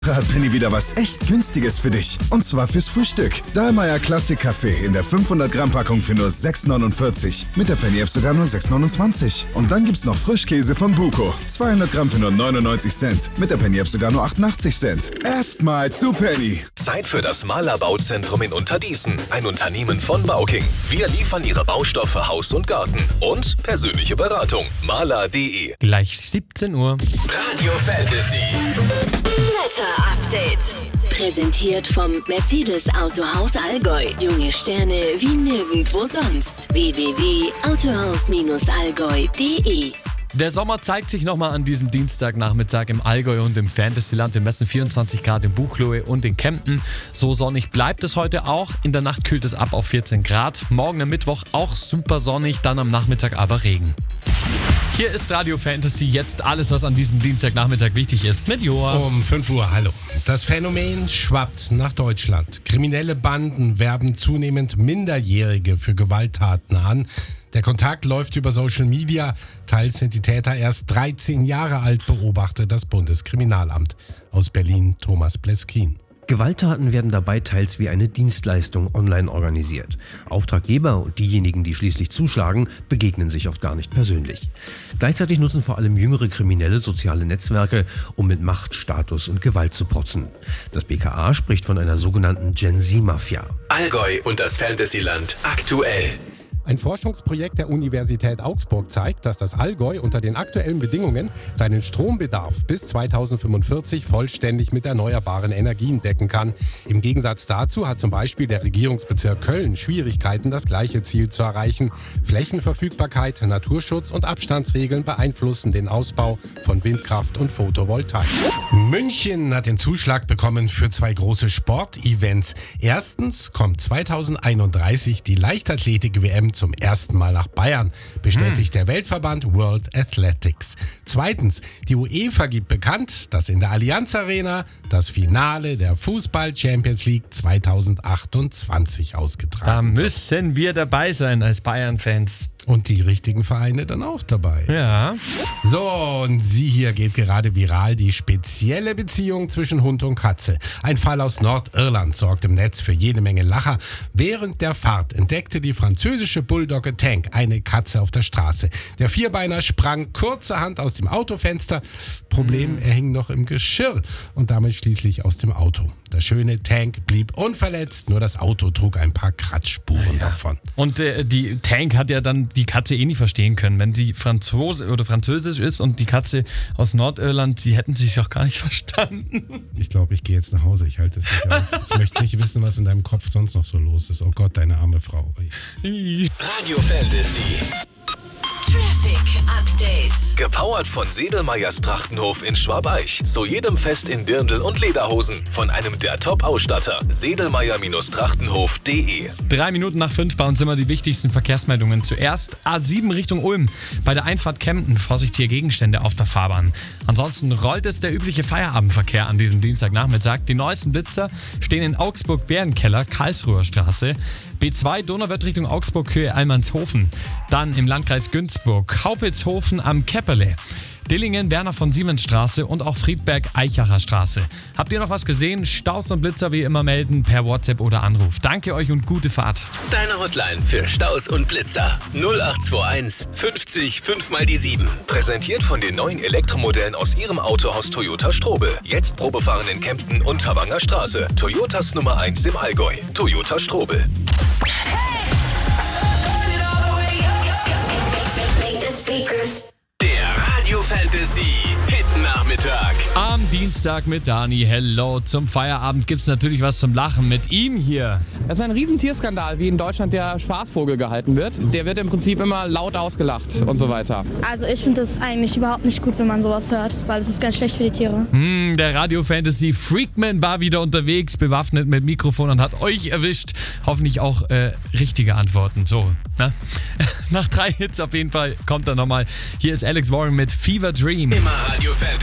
Hat Penny wieder was echt Günstiges für dich. Und zwar fürs Frühstück. Dahlmeier Classic Kaffee in der 500 Gramm Packung für nur 6,49. Mit der Penny App sogar nur 6,29. Und dann gibt's noch Frischkäse von Buko. 200 Gramm für nur 99 Cent. Mit der Penny App sogar nur 88 Cent. Erstmal zu Penny. Zeit für das Mahler Bauzentrum in Unterdießen. Ein Unternehmen von Bauking. Wir liefern Ihre Baustoffe Haus und Garten. Und persönliche Beratung. Mahler.de. Gleich 17 Uhr. Radio Fantasy. Wetter-Update. Präsentiert vom Mercedes Autohaus Allgäu. Junge Sterne wie nirgendwo sonst. www.autohaus-allgäu.de. Der Sommer zeigt sich nochmal an diesem Dienstagnachmittag im Allgäu und im Fantasyland. Wir messen 24 Grad in Buchloe und in Kempten. So sonnig bleibt es heute auch. In der Nacht kühlt es ab auf 14 Grad. Morgen am Mittwoch auch super sonnig, dann am Nachmittag aber Regen. Hier ist Radio Fantasy, jetzt alles, was an diesem Dienstagnachmittag wichtig ist, mit Joa. Um 5 Uhr, hallo. Das Phänomen schwappt nach Deutschland. Kriminelle Banden werben zunehmend Minderjährige für Gewalttaten an. Der Kontakt läuft über Social Media. Teils sind die Täter erst 13 Jahre alt, beobachtet das Bundeskriminalamt. Aus Berlin, Thomas Pleskin. Gewalttaten werden dabei teils wie eine Dienstleistung online organisiert. Auftraggeber und diejenigen, die schließlich zuschlagen, begegnen sich oft gar nicht persönlich. Gleichzeitig nutzen vor allem jüngere Kriminelle soziale Netzwerke, um mit Macht, Status und Gewalt zu protzen. Das BKA spricht von einer sogenannten Gen-Z-Mafia. Allgäu und das Fantasyland aktuell. Ein Forschungsprojekt der Universität Augsburg zeigt, dass das Allgäu unter den aktuellen Bedingungen seinen Strombedarf bis 2045 vollständig mit erneuerbaren Energien decken kann. Im Gegensatz dazu hat zum Beispiel der Regierungsbezirk Köln Schwierigkeiten, das gleiche Ziel zu erreichen. Flächenverfügbarkeit, Naturschutz und Abstandsregeln beeinflussen den Ausbau von Windkraft und Photovoltaik. München hat den Zuschlag bekommen für 2 große Sportevents. Erstens kommt 2031 die Leichtathletik-WM zum ersten Mal nach Bayern, bestätigt der Weltverband World Athletics. Zweitens, die UEFA gibt bekannt, dass in der Allianz Arena das Finale der Fußball-Champions League 2028 ausgetragen wird. Da müssen wir dabei sein als Bayern-Fans. Und die richtigen Vereine dann auch dabei. Ja. So, und sie hier geht gerade viral, die spezielle Beziehung zwischen Hund und Katze. Ein Fall aus Nordirland sorgt im Netz für jede Menge Lacher. Während der Fahrt entdeckte die französische Bulldogge Tank eine Katze auf der Straße. Der Vierbeiner sprang kurzerhand aus dem Autofenster. Problem, er hing noch im Geschirr und damit schließlich aus dem Auto. Der schöne Tank blieb unverletzt, nur das Auto trug ein paar Kratzspuren davon. Und die Tank hat ja dann die Katze nicht verstehen können. Wenn die Franzose oder Französisch ist und die Katze aus Nordirland, die hätten sich doch gar nicht verstanden. Ich glaube, ich gehe jetzt nach Hause. Ich halte es nicht aus. Ich möchte nicht wissen, was in deinem Kopf sonst noch so los ist. Oh Gott, deine arme Frau. Radio Fantasy. Traffic Update. Gepowert von Sedelmeyers Trachtenhof in Schwabeich. Zu jedem Fest in Dirndl und Lederhosen. Von einem der Top-Ausstatter. Sedelmeyer-Trachtenhof.de. 3 Minuten nach 5 bei uns immer die wichtigsten Verkehrsmeldungen. Zuerst A7 Richtung Ulm. Bei der Einfahrt Kempten. Vorsicht hier Gegenstände auf der Fahrbahn. Ansonsten rollt es der übliche Feierabendverkehr an diesem Dienstagnachmittag. Die neuesten Blitzer stehen in Augsburg-Bärenkeller, Karlsruher Straße. B2 Donauwörth Richtung Augsburg, Höhe Allmannshofen. Dann im Landkreis Günzburg, Haupitzhofen am Kepperle. Dillingen, Werner von Siemensstraße und auch Friedberg-Eichacher Straße. Habt ihr noch was gesehen? Staus und Blitzer wie immer melden per WhatsApp oder Anruf. Danke euch und gute Fahrt. Deine Hotline für Staus und Blitzer. 0821 50 5 mal die 7. Präsentiert von den neuen Elektromodellen aus Ihrem Autohaus Toyota Strobel. Jetzt Probefahren in Kempten und Tabanger Straße. Toyotas Nummer 1 im Allgäu. Toyota Strobel. Der Radio Fantasy Hit Nachmittag. Am Dienstag mit Dani. Hello. Zum Feierabend gibt's natürlich was zum Lachen mit ihm hier. Das ist ein Riesentierskandal, wie in Deutschland der Spaßvogel gehalten wird. Der wird im Prinzip immer laut ausgelacht und so weiter. Also ich finde das eigentlich überhaupt nicht gut, wenn man sowas hört, weil es ist ganz schlecht für die Tiere. Der Radio Fantasy Freakman war wieder unterwegs, bewaffnet mit Mikrofon und hat euch erwischt. Hoffentlich auch richtige Antworten. So, ne? Nach 3 Hits auf jeden Fall kommt er nochmal. Hier ist Alex Warren mit Fever Dream. Immer Radio Fantasy.